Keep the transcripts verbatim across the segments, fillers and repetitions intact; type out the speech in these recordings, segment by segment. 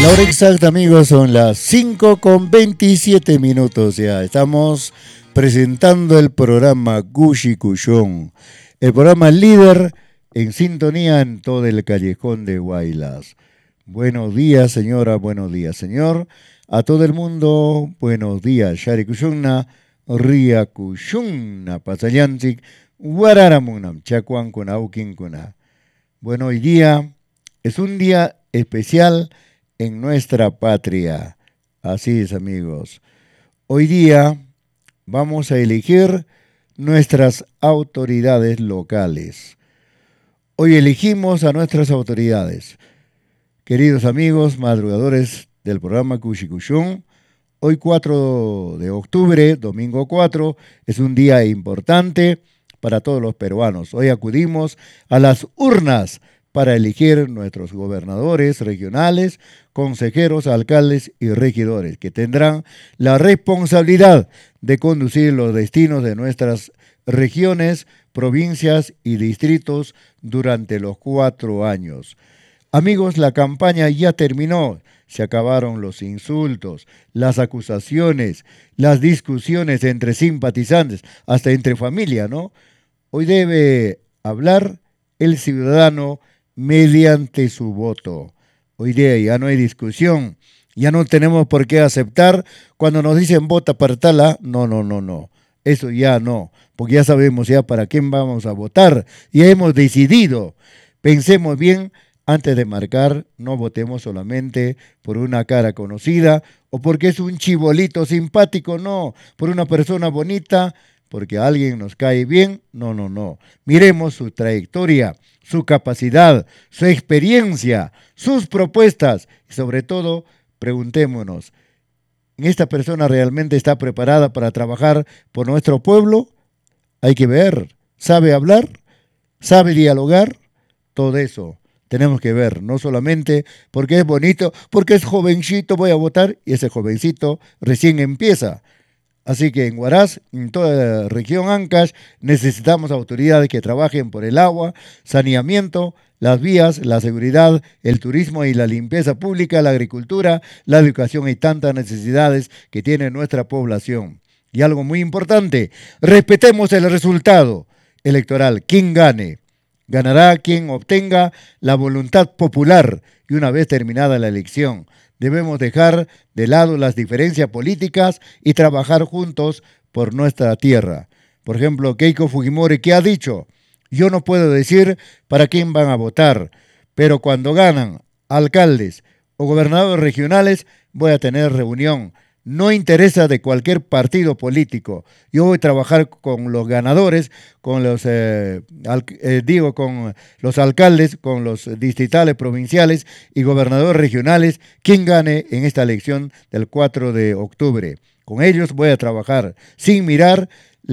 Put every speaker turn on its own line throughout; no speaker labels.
La hora exacta, amigos, son las cinco con veintisiete minutos ya. Estamos presentando el programa Cushi Cushón, el programa líder en sintonía en todo el callejón de Huaylas. Buenos días, señora, buenos días, señor. A todo el mundo, buenos días. Shari Cushunna, Ria Cushunna, Pasayantik, Guararamunam, Chacuan Kunaukin Kuna. Bueno, hoy día es un día especial en nuestra patria. Así es, amigos. Hoy día vamos a elegir nuestras autoridades locales. Hoy elegimos a nuestras autoridades. Queridos amigos, madrugadores del programa Cushi Cushón, hoy cuatro de octubre, domingo cuatro, es un día importante para todos los peruanos. Hoy acudimos a las urnas para elegir nuestros gobernadores regionales, consejeros, alcaldes y regidores, que tendrán la responsabilidad de conducir los destinos de nuestras regiones, provincias y distritos durante los cuatro años. Amigos, la campaña ya terminó. Se acabaron los insultos, las acusaciones, las discusiones entre simpatizantes, hasta entre familia, ¿no? Hoy debe hablar el ciudadano mediante su voto. Hoy día ya no hay discusión, ya no tenemos por qué aceptar cuando nos dicen vota para tal. No, no, no, no. Eso ya no, porque ya sabemos ya para quién vamos a votar. Ya hemos decidido. Pensemos bien antes de marcar, no votemos solamente por una cara conocida o porque es un chibolito simpático, no, por una persona bonita, porque a alguien nos cae bien, no, no, no. Miremos su trayectoria, su capacidad, su experiencia, sus propuestas y sobre todo, preguntémonos, ¿esta persona realmente está preparada para trabajar por nuestro pueblo? Hay que ver, ¿sabe hablar? ¿Sabe dialogar? Todo eso tenemos que ver, no solamente porque es bonito, porque es jovencito, voy a votar, y ese jovencito recién empieza. Así que en Huaraz, en toda la región Ancash, necesitamos autoridades que trabajen por el agua, saneamiento, las vías, la seguridad, el turismo y la limpieza pública, la agricultura, la educación y tantas necesidades que tiene nuestra población. Y algo muy importante, respetemos el resultado electoral, quien gane. Ganará quien obtenga la voluntad popular y una vez terminada la elección. Debemos dejar de lado las diferencias políticas y trabajar juntos por nuestra tierra. Por ejemplo, Keiko Fujimori, ¿qué ha dicho? Yo no puedo decir para quién van a votar, pero cuando ganan alcaldes o gobernadores regionales voy a tener reunión. No interesa de cualquier partido político. Yo voy a trabajar con los ganadores, con los, eh, al, eh, digo, con los alcaldes, con los distritales, provinciales y gobernadores regionales, quien gane en esta elección del cuatro de octubre. Con ellos voy a trabajar sin mirar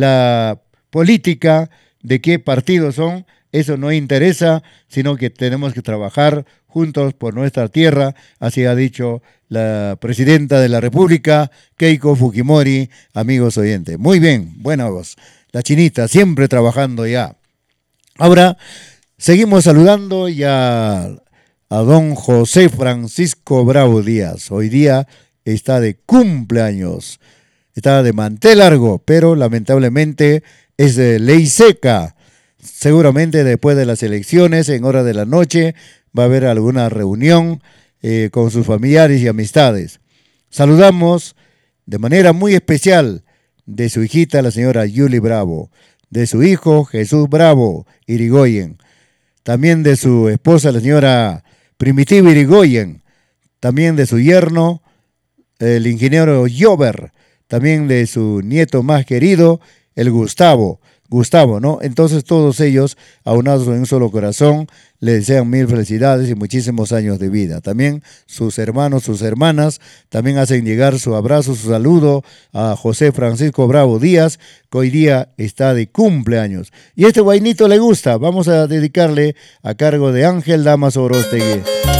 la política de qué partidos son. Eso no interesa, sino que tenemos que trabajar juntos por nuestra tierra, así ha dicho la presidenta de la República, Keiko Fujimori, amigos oyentes. Muy bien, buena voz. La chinita, siempre trabajando ya. Ahora, seguimos saludando ya a don José Francisco Bravo Díaz. Hoy día está de cumpleaños, está de mantel largo, pero lamentablemente es de ley seca. Seguramente después de las elecciones, en hora de la noche, va a haber alguna reunión eh, con sus familiares y amistades. Saludamos de manera muy especial de su hijita, la señora Yuli Bravo, de su hijo Jesús Bravo Irigoyen, también de su esposa, la señora Primitiva Irigoyen, también de su yerno, el ingeniero Jover, también de su nieto más querido, el Gustavo. Gustavo, ¿no? Entonces todos ellos, aunados en un solo corazón, le desean mil felicidades y muchísimos años de vida. También sus hermanos, sus hermanas, también hacen llegar su abrazo, su saludo a José Francisco Bravo Díaz, que hoy día está de cumpleaños. Y este guainito le gusta, vamos a dedicarle a cargo de Ángel Damas Orostegui.